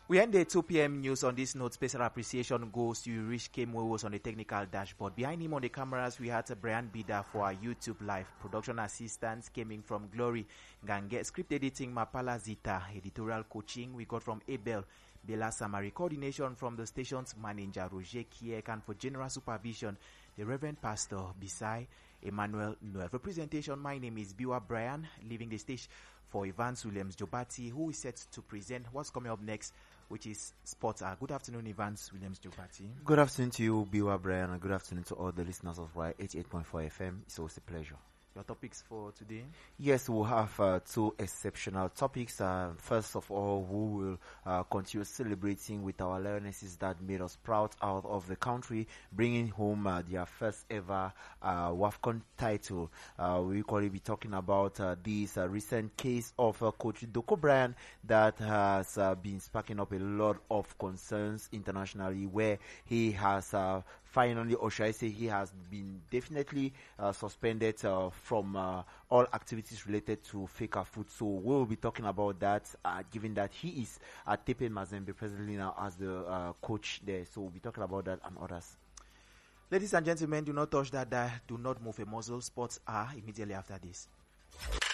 We end the 2 p.m. news on this note. Special appreciation goes to Rich Kim, who was on the technical dashboard. Behind him on the cameras, we had Brian Bida for our YouTube live. Production assistance coming from Glory Gange. Script editing, Mapala Zita. Editorial coaching, we got from Abel Bela Samari. Coordination from the station's manager, Roger Kiek. And for general supervision, the Reverend Pastor Bisai Emmanuel Noel. For presentation, my name is Biwa Brian, leaving the stage for Evans Williams Jobati, who is set to present what's coming up next, which is sports. Good afternoon, Evans Williams Jobati. Good afternoon to you, Biwa Brian, and good afternoon to all the listeners of 88.4 FM. It's always a pleasure. Your topics for today? Yes, we'll have two exceptional topics. First of all, we will continue celebrating with our lionesses that made us proud out of the country, bringing home their first ever WAFCON title. We'll equally be talking about this recent case of Coach Doko Bryan that has been sparking up a lot of concerns internationally, where he has finally, or should I say, he has been definitely suspended from all activities related to Feka Food. So we'll be talking about that, given that he is at Tepe Mazembe presently now as the coach there. So we'll be talking about that and others. Ladies and gentlemen, do not touch that dial. Do not move a muzzle. Sports are immediately after this.